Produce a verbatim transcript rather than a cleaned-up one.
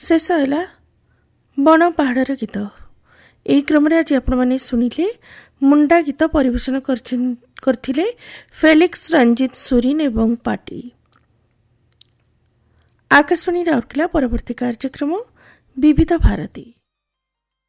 शेष है बण पहाड़र गीत। यही क्रम आज आपण शुणिले मुंडा गीत परिवेशन करथिले फेलिक्स रंजित सुरीन एवं पार्टी। आकाशवाणी राउरकेला। परवर्ती कार्यक्रम विविध भारती।